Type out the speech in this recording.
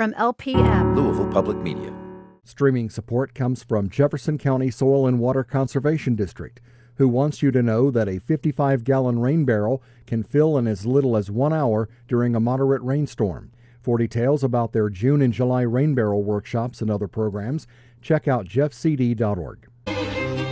from LPM. Louisville Public Media. Streaming support comes from Jefferson County Soil and Water Conservation District, who wants you to know that a 55-gallon rain barrel can fill in as little as 1 hour during a moderate rainstorm. For details about their June and July rain barrel workshops and other programs, check out jeffcd.org.